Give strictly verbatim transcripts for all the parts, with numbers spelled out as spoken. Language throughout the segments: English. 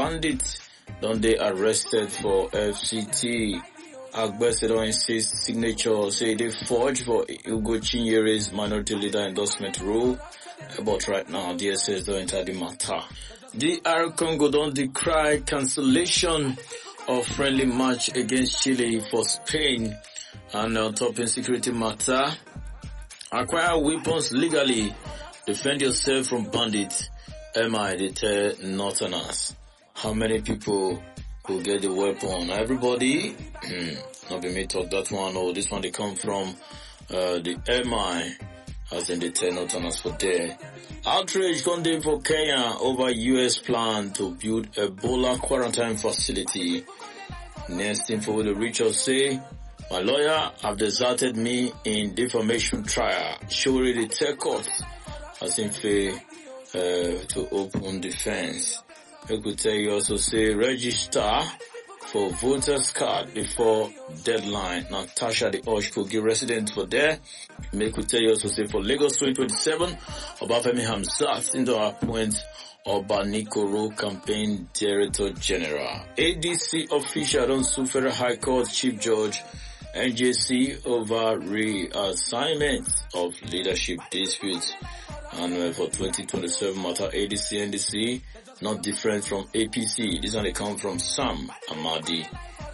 bandits don't they arrested for F C T. Agbese don't insist signature say they forged for Ugo Chinyere's minority leader endorsement rule. But right now, D S S don't enter the matter. D R Congo don't decry cancellation of friendly match against Chile for Spain. And on top insecurity matter, acquire weapons legally, defend yourself from bandits. M I deter northerners. How many people could get the weapon? Everybody? Not be me talk that one. Oh, this one they come from uh, the M I, as in the ten northerners for there. Outrage condemned for Kenya over U S plan to build Ebola quarantine facility. Next info the Richard say, my lawyer have deserted me in defamation trial. Surely the tech court as in fair uh, to open defense. I could tell you also say register for voters card before deadline. Natasha the Oshkogi resident for there. May could tell you also say for Lagos twenty twenty-seven, Obafemi Hamzat into appoint Obanikoro campaign director general. A D C official don't sue Federal High Court Chief Judge N J C over reassignment of leadership disputes. And uh, for twenty twenty-seven matter, A D C N D C not different from A P C. This one they come from Sam Amadi.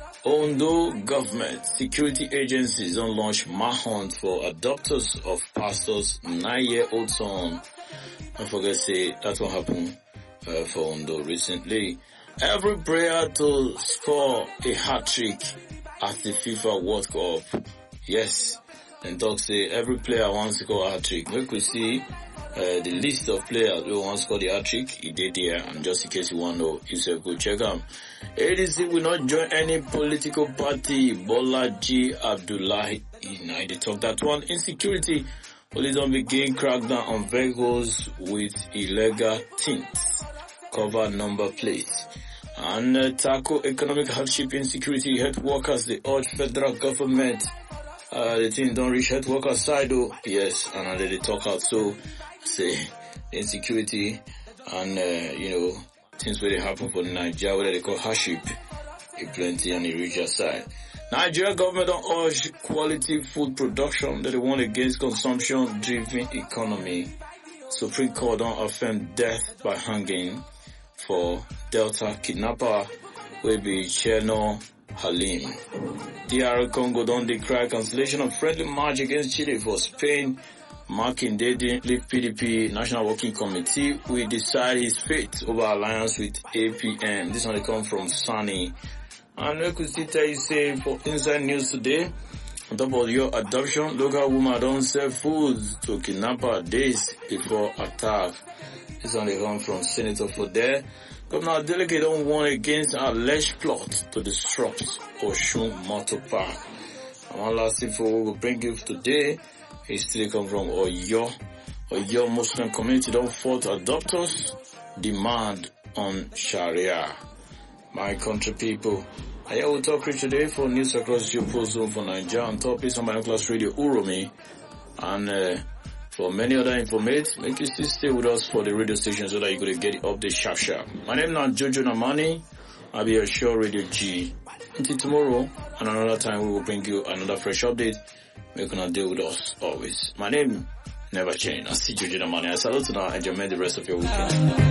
Ondo government security agencies don't launch manhunt for adopters of pastors' nine-year-old son. I forget say that what happened uh, for Ondo recently. Every prayer to score a hat-trick at the FIFA World Cup. Yes, and talk say every player wants to score a hat-trick. Make we see Uh, the list of players who want to score the hat-trick, he did there, and just in case you want to know, you go check them. A D C will not join any political party. Bolaji Abdullahi, I did talk that one. Insecurity, police don't begin crackdown on vehicles with illegal tints, cover number plates, and uh, tackle economic hardship, insecurity, health workers. They urge federal government. Uh, the thing don't reach health workers side though. Yes, and uh, they talk out so. Say insecurity and uh, you know things where they happen for Nigeria, where they call hardship, it plenty on the regional side. Nigeria government don't urge quality food production that they want against consumption-driven economy. Supreme Court don't affirm death by hanging for Delta kidnapper will be Cherno Halim. D R Congo don't decry cancellation of friendly match against Chile for Spain. Marking they didn't leave P D P National Working Committee will decide his fate over alliance with A P M. This one come from Sunny. And we could still tell you say for inside news today, on top of your adoption, local woman don't sell food to kidnapper days before attack. This one come from Senator for there. Governor Delegate don't warn against an alleged plot to disrupt Oshun Motor Park. And one last info we will bring you today. History come from Oyo. Oyo Muslim community don't fault adopters. Demand on Sharia. My country people, I will talk to you today for news across your post zone for Nigeria on top is on my class radio Uromi. And uh, for many other information, make you still stay with us for the radio station so that you could get the update sharp sharp. My name is Jojo Namani. I'll be a Sure Radio G. Until tomorrow and another time we will bring you another fresh update. We're gonna deal with us always. My name never change. I see you, Jojo Namani. I salute you now and enjoy the rest of your weekend.